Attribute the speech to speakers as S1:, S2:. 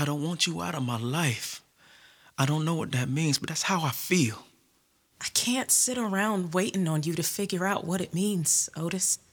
S1: I don't want you out of my life. I don't know what that means, but that's how I feel.
S2: I can't sit around waiting on you to figure out what it means, Otis.